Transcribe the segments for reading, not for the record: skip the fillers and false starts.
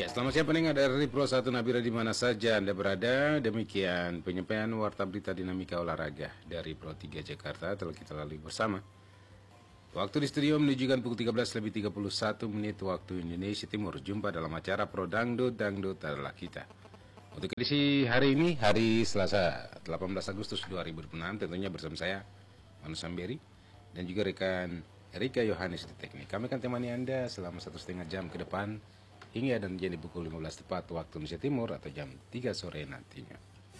Ya, selamat siang pendengar dari Pro 1 Nabila di mana saja Anda berada. Demikian penyampaian warta berita dinamika olahraga dari Pro 3 Jakarta telah kita lalui bersama. Waktu di studio menunjukkan pukul 13:31 waktu Indonesia Timur. Jumpa dalam acara Pro Dangdut adalah kita. Untuk edisi hari ini, hari Selasa 18 Agustus 2006, tentunya bersama saya Manu Samberi dan juga rekan Erika Yohanes di teknik. Kami akan temani Anda selama 1,5 jam ke depan hingga dan jadi pukul 15 tepat waktu Indonesia Timur atau jam 3 sore nantinya.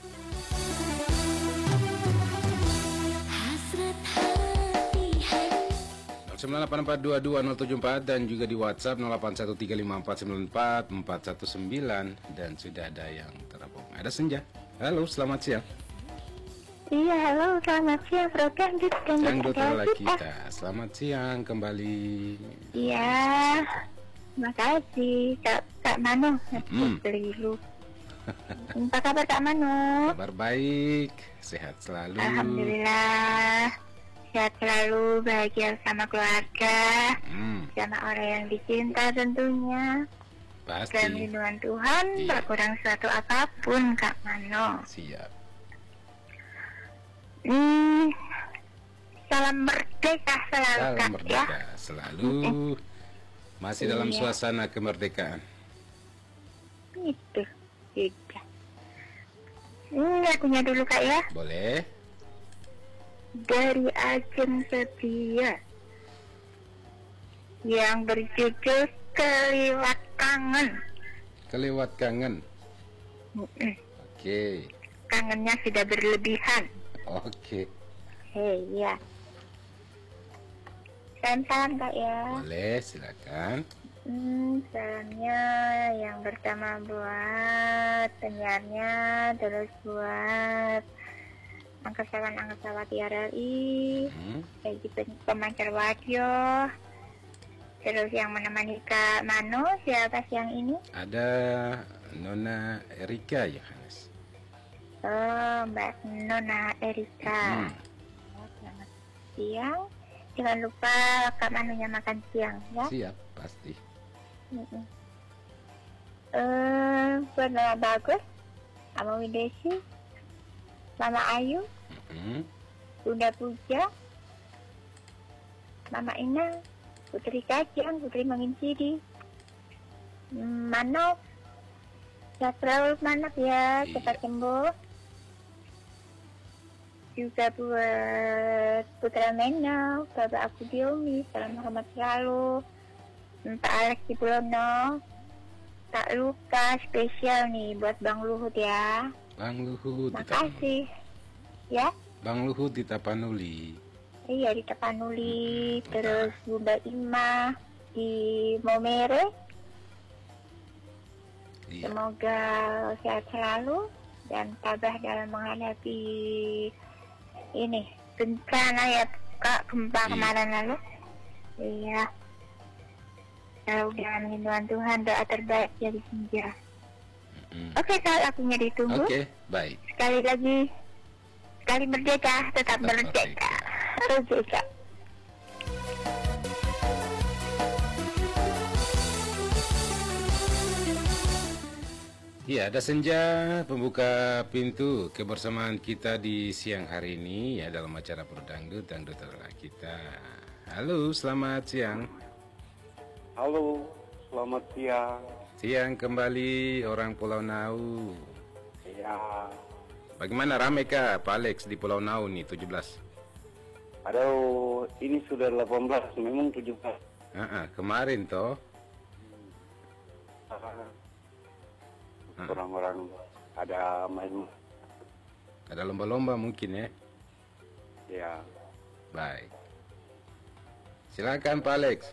Hasrat hati 0984222074 dan juga di WhatsApp 0813549419 dan sudah ada yang terhubung. Ada Senja. Halo, selamat siang. Iya, halo, selamat siang, Bro Dangdut adalah kita. Selamat siang kembali. Iya, makasih Kak Manu. Keliru. Apa kabar Kak Manu? Kabar baik, sehat selalu. Alhamdulillah, sehat selalu, bahagia sama keluarga, sama orang yang dicinta tentunya. Pasti. Dan lindungan Tuhan, tak kurang suatu apapun Kak Manu. Siap. Salam merdeka selalu. Salam merdeka selalu. Masih dalam suasana kemerdekaan. Itu juga. Lagunya dulu Kak ya. Boleh. Dari Ajeng Setia yang berjudul Kelewat Kangen. Kelewat kangen. Oke. Kangennya sudah berlebihan. Oke. Hei ya. Salam Kak ya. Boleh, silakan. Salamnya yang pertama buat penyiarnya, terus buat angkasawati RRI, kayak pemancar radio, terus yang menemani Kak Mano, siapa sih yang ini? Ada Nona Erika Yohanes. Oh, Mbak Nona Erika. Selamat siang. Jangan lupa Kak Manunya makan siang ya. Siap, pasti. Buat Mama Bagus, Mama Widesi, Mama Ayu, Bunda Puja, Mama Ina, Putri Kajang, Putri Mangincidi, Manok, sehat selalu Manok ya, cepat sembuh. Juga buat Putra Mena, Bapak aku Diomi, salam hormat selalu. Pak Alex di Pulono, tak lupa spesial nih buat Bang Luhut ya. Bang Luhut. Makasih. Ya. Bang Luhut di Tapanuli. Iya di Tapanuli, terus Bunda Ima di Momere. Iya. Semoga sehat selalu dan tabah dalam menghadapi ini bencana ya Kak, gempa kemarin lalu. Iya. Dengan lindungan Tuhan, doa terbaik dari Senja. Oke Kak, lagunya ditunggu. Oke, baik. Sekali lagi, sekali merdeka, tetap merdeka. Merdeka. Ya, ada Senja pembuka pintu kebersamaan kita di siang hari ini ya dalam acara Pro Dangdut adalah kita. Halo, selamat siang. Halo, selamat siang. Siang kembali orang Pulau Nau. Iya. Bagaimana rame Kak Pak Alex di Pulau Nau nih 17? Aduh, ini sudah 18, memang 17. Kemarin toh. Orang-orang ada main. Ada lomba-lomba mungkin ya. Ya. Baik. Silakan Pak Alex.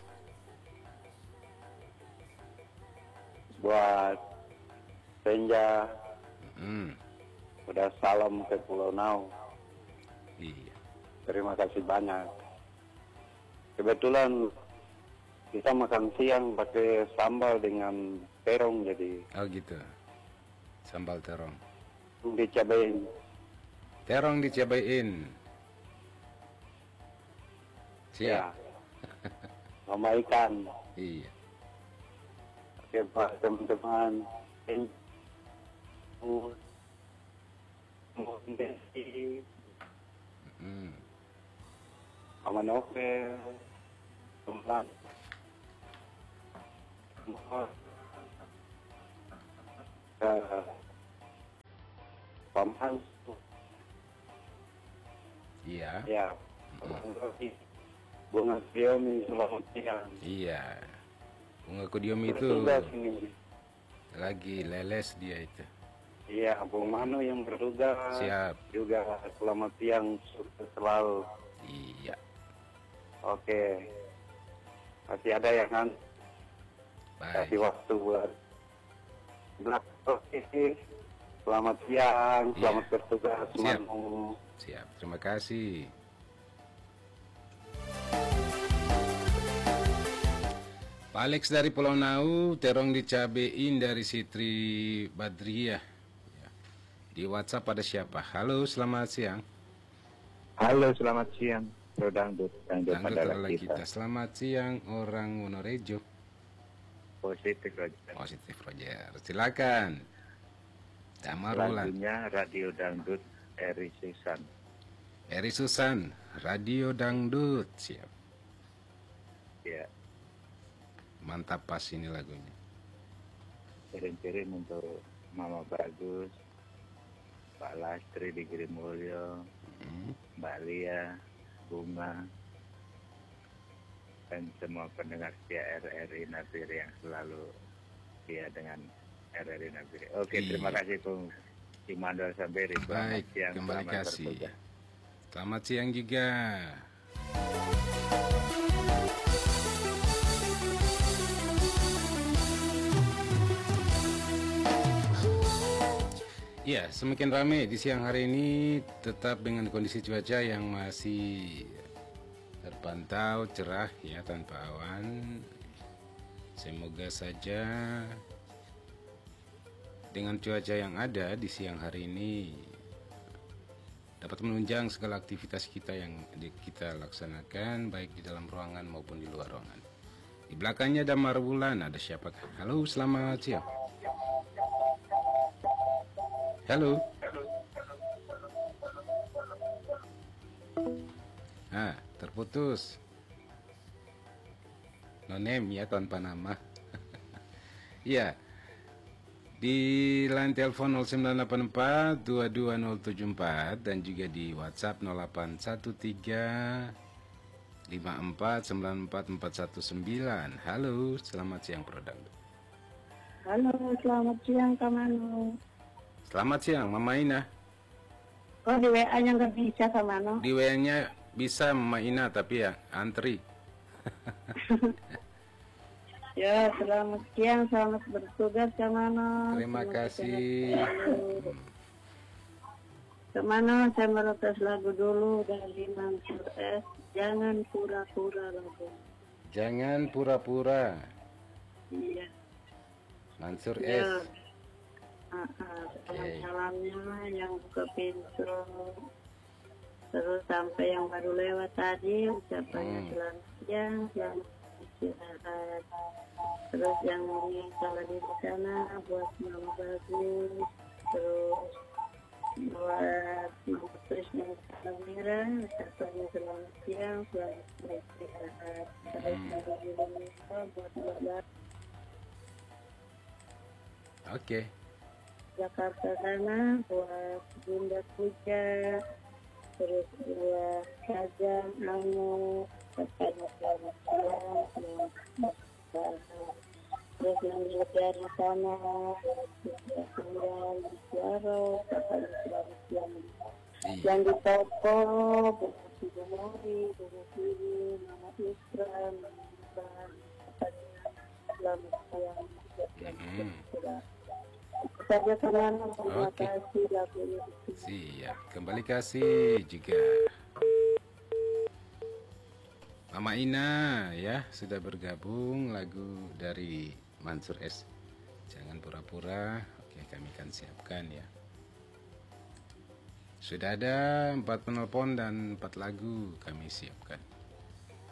Buat Senja, udah salam ke Pulau Nau. Iya. Terima kasih banyak. Kebetulan kita makan siang pakai sambal dengan terong jadi. Oh gitu. Sambal terong. Dicabain. Terong dicabain. Siap. Ya. Sama ikan. Iya. Oke, Pak, teman-teman. Sama novel, tempat, paman, Iya. ya, bunga Biomi, selamat siang. Iya. Bunga kodium itu Bertugas ini. lagi leles dia itu. Iya, Bung Manu yang bertugas. Siap. Juga selamat siang, sukses selalu. Iya. Oke. Masih ada yang kan? Kasih Baik. waktu buat Black. Oke. Selamat siang, Iya. selamat bertugas, Siap. Manu. Siap. Terima kasih. Pak Alex dari Pulau Nau, terong dicabein dari Sitri Badriah. Ya. Di WhatsApp ada siapa? Halo, selamat siang. Halo, selamat siang. Dangdut Dangdut adalah adalah kita. Selamat siang orang Wonorejo. Positif Roger. Positif Roger. Silakan. Damarulan. Lagunya Radio Dangdut Eri Susan. Eri Susan, Radio Dangdut. Siap. Ya, Mantap pas ini lagunya. kirim-kirim untuk Mama Bagus, Pak Lastri di Grimulyo, Mbak Lia, Bunga, dan semua pendengar setia RRI Nabiri yang selalu setia dengan RRI Nabiri. Oke, Iya. terima kasih Bung Immanuel Saberi. Baik, kembali selamat kasih. bertugas. Selamat siang juga. Ya, semakin ramai di siang hari ini tetap dengan kondisi cuaca yang masih terpantau cerah ya, tanpa awan. Semoga saja dengan cuaca yang ada di siang hari ini dapat menunjang segala aktivitas kita yang kita laksanakan baik di dalam ruangan maupun di luar ruangan. Di belakangnya ada Marwulan, ada siapakah? Halo, selamat siang. Halo. Terputus. No name ya, tanpa nama. Ya. Di line telepon 0984 22074 dan juga di WhatsApp 0813 54944119. Halo, selamat siang Prodang. Halo, selamat siang Kak Manu. Selamat siang Mama Ina. Kok di WA-nya nggak bisa Kak Manu? Di WA-nya bisa Mama Ina tapi ya antri. Ya, selamat siang, selamat bertugas Kak Manu. Terima Selamat kasih. Kak Manu, saya meretas lagu dulu dari Mansur S. Jangan pura-pura lagu. Jangan pura-pura. Iya. Mansur Ya. S. Salam-salamnya yang buka pintu. Terus sampai yang baru lewat tadi ucapannya selamat siang, selamat istirahat. Terus yang kalau di sana buat Mama Bagus, terus buat Mama Trisna Merah, ucapannya selamat siang, selamat istirahat. Terus dari Indonesia buat Mbak Oke. Jakarta sana buat Bunda Puja, terus buat Kajang, Anu, katanya selamat siang, terus yang di negara sana, buat Tinggal di Suaro, katanya selamat siang. Iya. Yang di toko, buat Ibu Mori, Ibu Kiri, Mama Isra, Mama Iban, katanya selamat siang. Saja Karana, terima Oke. kasih lagunya. Siap, kembali kasih juga. Mama Ina ya sudah bergabung lagu dari Mansur S. Jangan pura-pura. Oke, kami akan siapkan ya. Sudah ada 4 penelpon dan 4 lagu kami siapkan.